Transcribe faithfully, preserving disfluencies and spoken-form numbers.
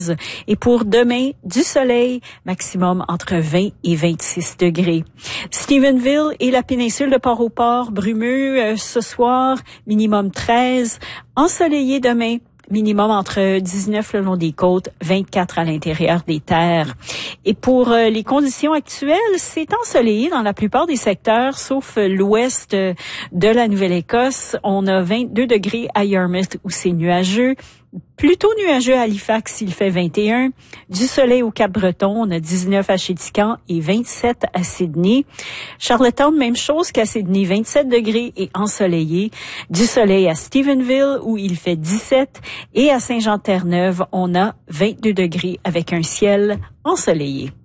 Et pour demain, du soleil, maximum entre vingt et vingt-six degrés. Stephenville et la péninsule de Port-au-Port, brumeux euh, ce soir, minimum treize. Ensoleillé demain, minimum entre dix-neuf le long des côtes, vingt-quatre à l'intérieur des terres. Et pour euh, les conditions actuelles, c'est ensoleillé dans la plupart des secteurs, sauf euh, l'ouest euh, de la Nouvelle-Écosse. On a vingt-deux degrés à Yarmouth où c'est nuageux. Plutôt nuageux à Halifax, il fait vingt et un. Du soleil au Cap-Breton, on a dix-neuf à Chéticamp et vingt-sept à Sydney. Charlottetown, même chose qu'à Sydney, vingt-sept degrés et ensoleillé. Du soleil à Stephenville où il fait dix-sept. Et à Saint-Jean-Terre-Neuve, on a vingt-deux degrés avec un ciel ensoleillé.